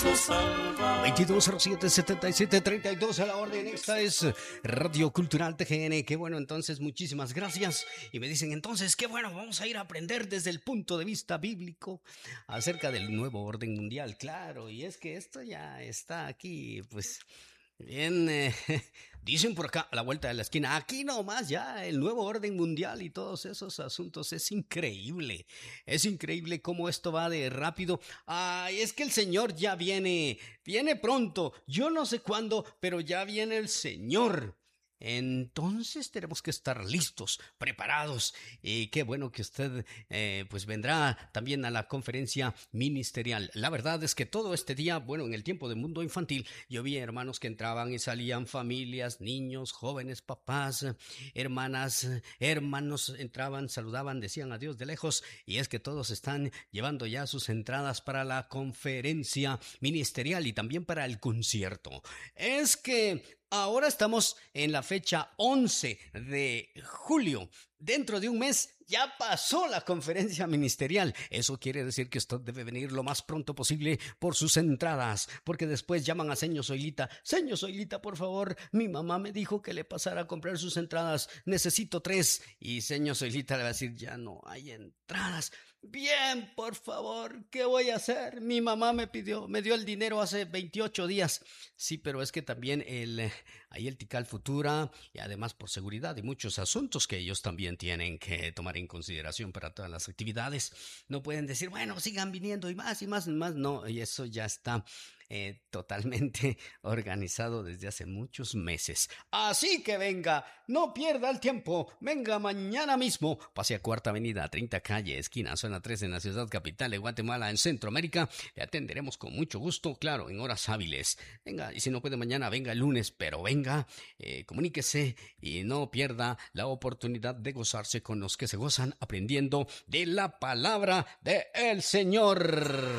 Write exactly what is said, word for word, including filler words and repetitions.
veintidós cero siete setenta y siete treinta y dos a la orden. Esta es Radio Cultural T G N. Qué bueno, entonces, muchísimas gracias. Y me dicen, entonces, qué bueno, vamos a ir a aprender desde el punto de vista bíblico acerca del nuevo orden mundial. Claro, y es que esto ya está aquí, pues... Bien, eh, dicen por acá, a la vuelta de la esquina, aquí nomás ya el nuevo orden mundial y todos esos asuntos. Es increíble, es increíble cómo esto va de rápido. Ay, es que el Señor ya viene, viene pronto, yo no sé cuándo, pero ya viene el Señor. Entonces tenemos que estar listos, preparados, y qué bueno que usted eh, pues vendrá también a la conferencia ministerial. La verdad es que todo este día, bueno, en el tiempo del mundo infantil, yo vi hermanos que entraban y salían, familias, niños, jóvenes, papás, hermanas, hermanos, entraban, saludaban, decían adiós de lejos, y es que todos están llevando ya sus entradas para la conferencia ministerial y también para el concierto. Es que ahora estamos en la fecha once de julio. Dentro de un mes ya pasó la conferencia ministerial. Eso quiere decir que usted debe venir lo más pronto posible por sus entradas, porque después llaman a Señor Zoilita. Señor Zoilita, por favor, mi mamá me dijo que le pasara a comprar sus entradas. Necesito tres. Y Señor Zoilita le va a decir, ya no hay entradas. Bien, por favor, ¿qué voy a hacer? Mi mamá me pidió, me dio el dinero hace veintiocho días. Sí, pero es que también el, ahí el Tikal Futura, y además por seguridad y muchos asuntos que ellos también tienen que tomar en consideración para todas las actividades, no pueden decir, bueno, sigan viniendo y más y más y más. No, y eso ya está Eh, totalmente organizado desde hace muchos meses. Así que venga, no pierda el tiempo, venga mañana mismo, pase a Cuarta Avenida, treinta calle, esquina, zona tres en la ciudad capital de Guatemala, en Centroamérica. Le atenderemos con mucho gusto, claro, en horas hábiles. Venga, y si no puede mañana, venga el lunes, pero venga, eh, comuníquese y no pierda la oportunidad de gozarse con los que se gozan aprendiendo de la palabra del Señor.